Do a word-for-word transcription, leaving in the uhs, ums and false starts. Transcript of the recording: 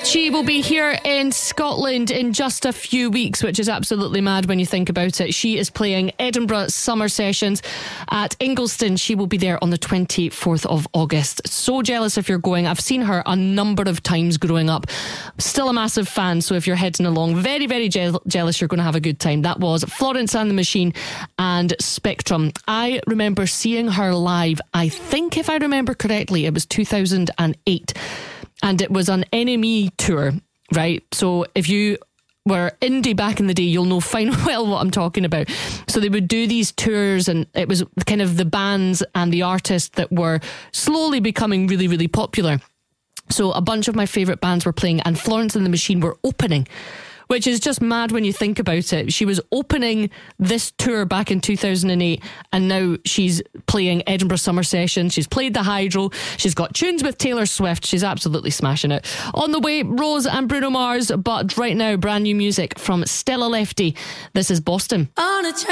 She will be here in Scotland in just a few weeks, which is absolutely mad when you think about it. She is playing Edinburgh Summer Sessions at Ingliston. She will be there on the twenty-fourth of August. So jealous if you're going. I've seen her a number of times growing up. Still a massive fan, so if you're heading along, very, very je- jealous, you're going to have a good time. That was Florence and the Machine and Spectrum. I remember seeing her live. I think, if I remember correctly, it was two thousand eight. And it was an N M E tour, right? So if you were indie back in the day, you'll know fine well what I'm talking about. So they would do these tours, and it was kind of the bands and the artists that were slowly becoming really, really popular. So a bunch of my favourite bands were playing, and Florence and the Machine were opening, which is just mad when you think about it. She was opening this tour back in two thousand eight, and now she's playing Edinburgh Summer Sessions. She's played the Hydro. She's got tunes with Taylor Swift. She's absolutely smashing it. On the way, Rose and Bruno Mars, but right now, brand new music from Stella Lefty. This is Boston. On a